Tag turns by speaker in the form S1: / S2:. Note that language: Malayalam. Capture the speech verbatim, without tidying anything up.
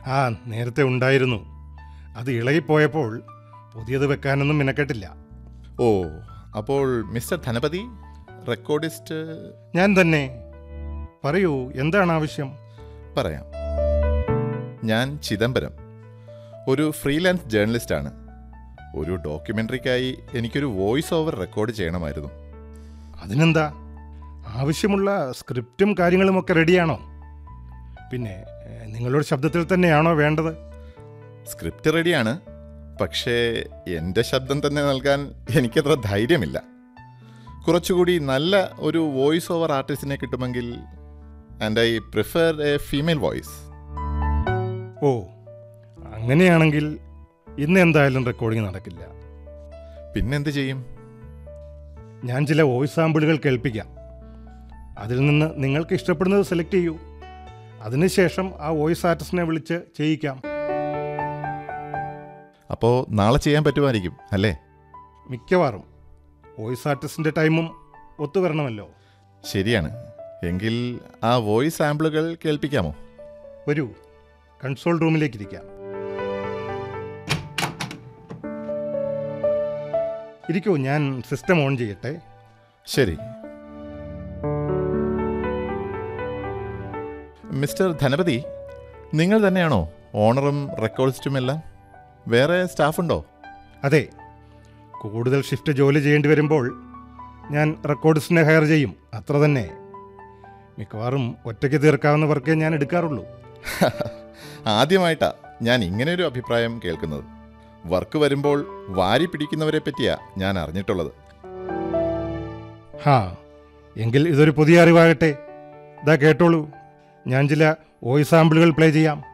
S1: ആ നേരത്തെ ഉണ്ടായിരുന്നു. അത് ഇളകിപ്പോയപ്പോൾ പുതിയത് വെക്കാനൊന്നും മിനക്കെട്ടില്ല.
S2: ഓ, അപ്പോൾ മിസ്റ്റർ ധനപതി റെക്കോർഡിസ്റ്റ്?
S1: ഞാൻ തന്നെ. പറയൂ, എന്താണ് ആവശ്യം?
S2: പറയാം. ഞാൻ ചിദംബരം, ഒരു ഫ്രീലാൻസ് ജേർണലിസ്റ്റാണ്. ഒരു ഡോക്യുമെൻ്ററിക്കായി എനിക്കൊരു വോയിസ് ഓവർ റെക്കോർഡ് ചെയ്യണമായിരുന്നു.
S1: അതിനെന്താ, ആവശ്യമുള്ള സ്ക്രിപ്റ്റും കാര്യങ്ങളുമൊക്കെ റെഡിയാണോ? പിന്നെ നിങ്ങളുടെ ശബ്ദത്തിൽ തന്നെയാണോ വേണ്ടത്?
S2: സ്ക്രിപ്റ്റ് റെഡിയാണ്, പക്ഷേ എൻ്റെ ശബ്ദം തന്നെ നൽകാൻ എനിക്കത്ര ധൈര്യമില്ല. കുറച്ചുകൂടി നല്ല ഒരു വോയിസ് ഓവർ ആർട്ടിസ്റ്റിനെ കിട്ടുമെങ്കിൽ. And I prefer A female voice.
S1: ഓ, അങ്ങനെയാണെങ്കിൽ ഇന്ന് എന്തായാലും റെക്കോർഡിംഗ് നടക്കില്ല.
S2: പിന്നെന്ത് ചെയ്യും?
S1: ഞാൻ ചില വോയിസ് സാമ്പിളുകൾ കേൾപ്പിക്കാം. അതിൽ നിന്ന് നിങ്ങൾക്ക് ഇഷ്ടപ്പെടുന്നത് സെലക്ട് ചെയ്യൂ. അതിനുശേഷം ആ വോയിസ് ആർട്ടിസ്റ്റിനെ വിളിച്ച് ചെയ്യിക്കാം.
S2: അപ്പോൾ നാളെ ചെയ്യാൻ പറ്റുമായിരിക്കും അല്ലേ?
S1: മിക്കവാറും. വോയിസ് ആർട്ടിസ്റ്റിൻ്റെ ടൈമും ഒത്തുവരണമല്ലോ.
S2: ശരിയാണ്. എങ്കിൽ ആ വോയിസ് സാമ്പിളുകൾ കേൾപ്പിക്കാമോ?
S1: വരൂ, കൺസോൾ റൂമിലേക്കിരിക്കാം. ഇരിക്കൂ, ഞാൻ സിസ്റ്റം ഓൺ ചെയ്യട്ടെ.
S2: ശരി. മിസ്റ്റർ ധനപതി, നിങ്ങൾ തന്നെയാണോ ഓണറും റെക്കോർഡിസ്റ്റും എല്ലാം? വേറെ സ്റ്റാഫുണ്ടോ?
S1: അതെ, കൂടുതൽ ഷിഫ്റ്റ് ജോലി ചെയ്യേണ്ടി വരുമ്പോൾ ഞാൻ റെക്കോർഡിസ്റ്റിനെ ഹയർ ചെയ്യും, അത്ര തന്നെ. മിക്കവാറും ഒറ്റയ്ക്ക് തീർക്കാവുന്ന വർക്കേ ഞാൻ എടുക്കാറുള്ളൂ.
S2: ആദ്യമായിട്ടാ ഞാൻ ഇങ്ങനെയൊരു അഭിപ്രായം കേൾക്കുന്നത്. വർക്ക് വരുമ്പോൾ വാരി പിടിക്കുന്നവരെ പറ്റിയാ ഞാൻ അറിഞ്ഞിട്ടുള്ളത്.
S1: ഹാ, എങ്കിൽ ഇതൊരു പുതിയ അറിവാകട്ടെ. ഇതാ കേട്ടോളൂ, ഞാൻ ചില വോയിസ് സാമ്പിളുകൾ പ്ലേ ചെയ്യാം.